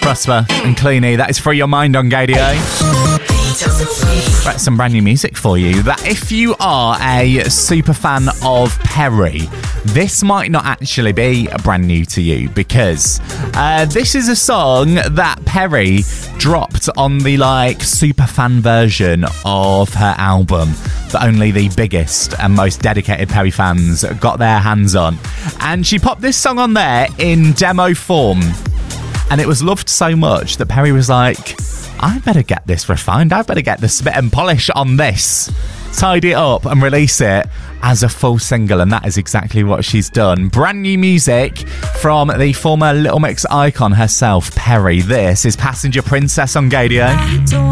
Prosper and Cleany. That is Free Your Mind on Gadio. Right, some brand new music for you. That if you are a super fan of Perry, this might not actually be brand new to you, because this is a song that Perry dropped on the super fan version of her album that only the biggest and most dedicated Perry fans got their hands on. And she popped this song on there in demo form, and it was loved so much that Perry was like, I better get this refined, I better get the spit and polish on this, tidy it up and release it as a full single, and that is exactly what she's done. Brand new music from the former Little Mix icon herself, Perry. This is Passenger Princess on Gadio.